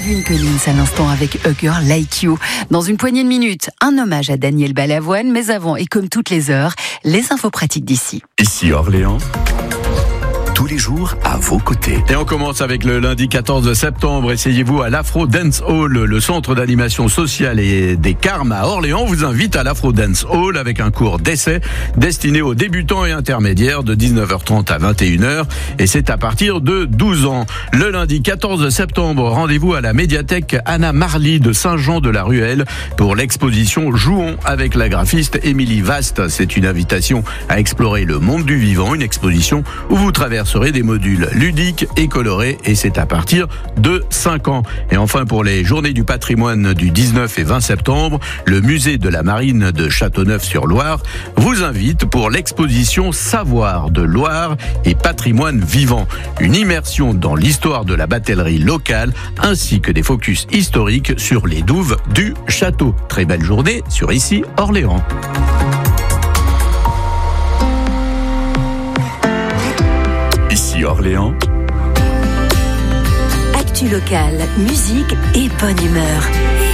Edwin Collins à l'instant avec A Girl Like You. Dans une poignée de minutes, un hommage à Daniel Balavoine, mais avant et comme toutes les heures, les infos pratiques d'ici. Ici Orléans. Tous les jours à vos côtés. Et on commence avec le lundi 14 septembre. Essayez-vous à l'Afro Dance Hall, le centre d'animation sociale et des Carmes à Orléans vous invite à l'Afro Dance Hall avec un cours d'essai destiné aux débutants et intermédiaires de 19h30 à 21h. Et c'est à partir de 12 ans. Le lundi 14 septembre, rendez-vous à la médiathèque Anna Marly de Saint-Jean-de-la-Ruelle pour l'exposition Jouons avec la graphiste Émilie Vaste. C'est une invitation à explorer le monde du vivant, une exposition où vous traversez des modules ludiques et colorés et c'est à partir de 5 ans. Et enfin pour les journées du patrimoine du 19 et 20 septembre, le musée de la marine de Châteauneuf-sur-Loire vous invite pour l'exposition Savoir de Loire et patrimoine vivant. Une immersion dans l'histoire de la batellerie locale ainsi que des focus historiques sur les douves du château. Très belle journée sur Ici Orléans. Ici Orléans. Actu locale, musique et bonne humeur.